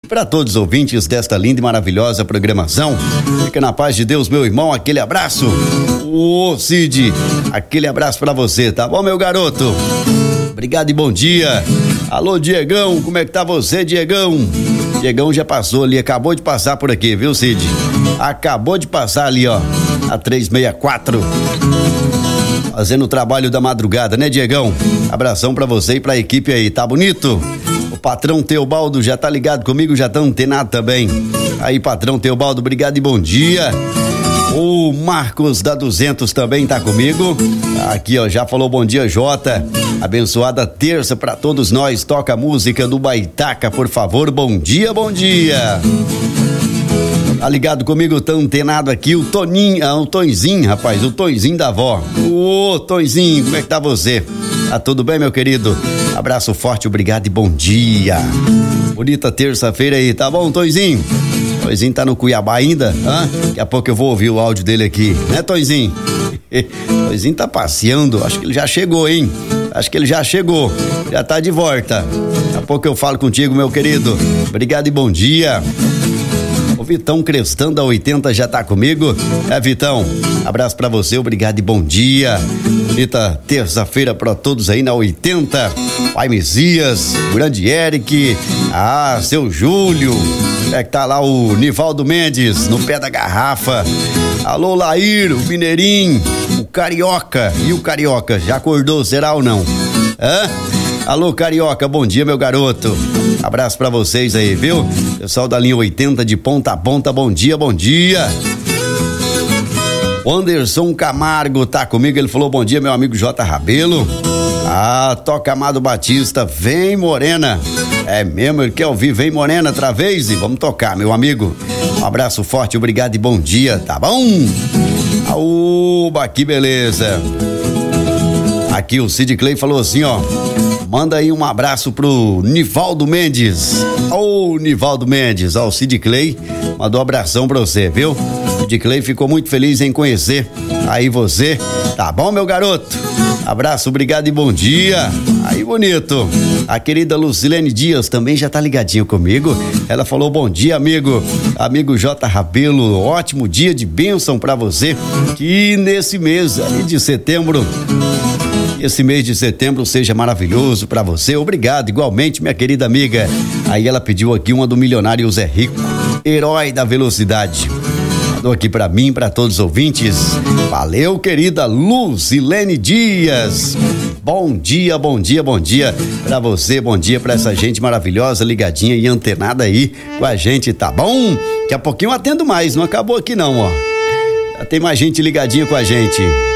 para todos os ouvintes desta linda e maravilhosa programação. Fica na paz de Deus, meu irmão, aquele abraço. Ô Cid, aquele abraço para você, tá bom, meu garoto? Obrigado e bom dia. Alô, Diegão, como é que tá você, Diegão? Diegão já passou ali, acabou de passar por aqui, viu, Cid? Acabou de passar ali, ó, a 364. Fazendo o trabalho da madrugada, né, Diegão? Abração pra você e pra equipe aí, tá bonito? O patrão Teobaldo já tá ligado comigo, já tá antenado também. Aí, patrão Teobaldo, obrigado e bom dia. O Marcos da 200 também tá comigo. Aqui, ó, já falou bom dia, Jota. Abençoada terça pra todos nós. Toca a música do Baitaca, por favor. Bom dia, bom dia. Tá ligado comigo, tá antenado aqui o Toninho, o Tonzinho, rapaz, o Tonzinho da avó. Ô, Tonzinho, como é que tá você? Tá tudo bem, meu querido? Abraço forte, obrigado e bom dia. Bonita terça-feira aí, tá bom, Tonzinho? Tonzinho tá no Cuiabá ainda? Daqui a pouco eu vou ouvir o áudio dele aqui, né, Tonzinho? Tonzinho tá passeando, acho que ele já chegou, hein? Acho que ele já chegou, já tá de volta. Daqui a pouco eu falo contigo, meu querido. Obrigado e bom dia. O Vitão Crestão da 80 já tá comigo. Vitão, abraço pra você, obrigado e bom dia. Bonita terça-feira pra todos aí na 80. Pai Messias, grande Eric, seu Júlio, é que tá lá o Nivaldo Mendes, no pé da garrafa. Alô, Laír, o Mineirinho, o Carioca, e o Carioca, já acordou, será ou não? Alô, Carioca, bom dia, meu garoto. Abraço pra vocês aí, viu? Pessoal da linha 80 de ponta a ponta, bom dia, bom dia. O Anderson Camargo tá comigo, ele falou bom dia, meu amigo J. Rabelo. Toca Amado Batista, vem Morena. É mesmo, ele quer ouvir Vem Morena outra vez? E vamos tocar, meu amigo. Um abraço forte, obrigado e bom dia, tá bom? Aúba, que beleza. Aqui o Sid Clay falou assim, ó. Manda aí um abraço pro Nivaldo Mendes. Nivaldo Mendes, o Sid Clay mandou um abração pra você, viu? O Sid Clay ficou muito feliz em conhecer aí você. Tá bom, meu garoto? Abraço, obrigado e bom dia. Aí, bonito. A querida Lucilene Dias também já tá ligadinho comigo. Ela falou bom dia, amigo. Amigo J. Rabelo, ótimo dia de bênção pra você. Que nesse mês aí de setembro, esse mês de setembro seja maravilhoso pra você. Obrigado, igualmente, minha querida amiga. Aí ela pediu aqui uma do milionário Zé Rico, herói da velocidade. Mandou aqui pra mim, pra todos os ouvintes. Valeu, querida Lucilene Dias. Bom dia, bom dia, bom dia pra você, bom dia pra essa gente maravilhosa, ligadinha e antenada aí com a gente, tá bom? Daqui a pouquinho eu atendo mais, não acabou aqui não, ó. Já tem mais gente ligadinha com a gente.